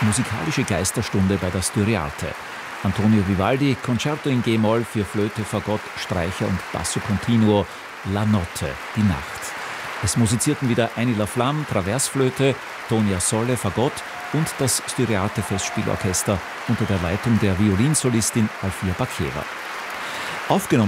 musikalische Geisterstunde bei der Styriarte. Antonio Vivaldi, Concerto in G-Moll für Flöte, Fagott, Streicher und Basso Continuo, La Notte, die Nacht. Es musizierten wieder Annie Laflamme, Traversflöte, Tonia Solle, Fagott und das Styriarte Festspielorchester unter der Leitung der Violinsolistin Alfia Baqueva. Aufgenommen